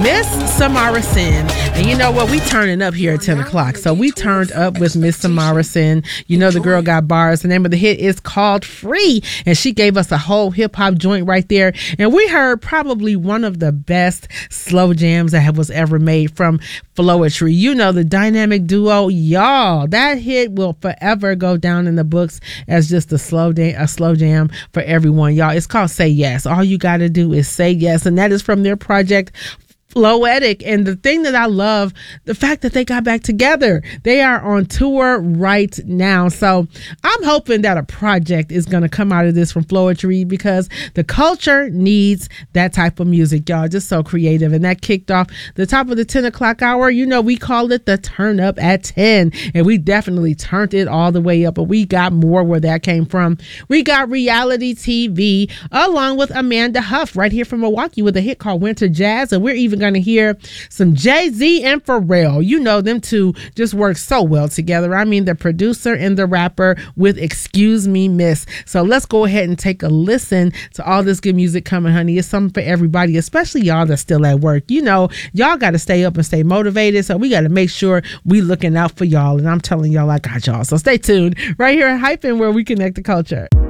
Miss Samara Sin. And you know what? We turning up here at 10 o'clock. So we turned up with Miss Samara Sin. You know the girl got bars. The name of the hit is called Free. And she gave us a whole hip-hop joint right there. And we heard probably one of the best slow jams that was ever made from Floetry. You know, the dynamic duo, y'all. That hit will forever go down in the books as just a slow jam for everyone, y'all. It's called Say Yes. All you got to do is say yes. And that is from their project Floetic. And the thing that I love, the fact that they got back together. They are on tour right now. So I'm hoping that a project is going to come out of this from Floetry, because the culture needs that type of music, y'all. Just so creative. And that kicked off the top of the 10 o'clock hour. You know, we call it the turn up at 10. And we definitely turned it all the way up. But we got more where that came from. We got reality TV along with Amanda Huff right here from Milwaukee with a hit called Winter Jazz. And we're even going to hear some Jay-Z and Pharrell. You know, them two just work so well together. I mean, the producer and the rapper with Excuse Me Miss. So let's go ahead and take a listen to all this good music coming, honey. It's something for everybody, especially y'all that's still at work. You know, y'all got to stay up and stay motivated. So we got to make sure we looking out for y'all. And I'm telling y'all, I got y'all. So stay tuned right here at Hyphen, where we connect the culture.